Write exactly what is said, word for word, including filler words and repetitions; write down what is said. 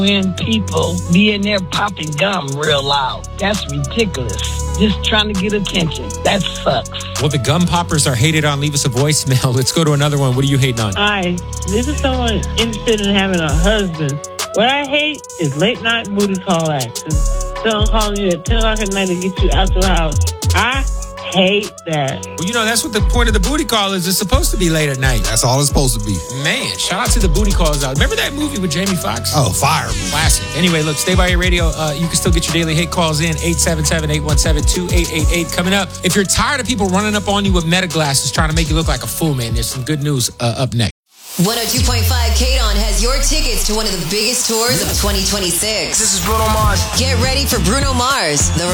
when people be in there popping gum real loud. That's ridiculous. Just trying to get attention. That sucks. Well, the gum poppers are hated on. Leave us a voicemail. Let's go to another one. What are you hating on? Hi, this is someone interested in having a husband. What I hate is late night booty call actions. Someone calling you at ten o'clock at night to get you out the house. I hate that. Well, you know, that's what the point of the booty call is. It's supposed to be late at night. That's all it's supposed to be. Man, shout out to the booty calls out. Remember that movie with Jamie Foxx? Oh, fire. Classic. Anyway, look, stay by your radio. Uh, you can still get your daily hate calls in. eight seven seven, eight one seven, two eight eight eight. Coming up, if you're tired of people running up on you with meta glasses trying to make you look like a fool, man, there's some good news uh, up next. one oh two point five K D O N has your tickets to one of the biggest tours of twenty twenty-six. This is Bruno Mars. Get ready for Bruno Mars, the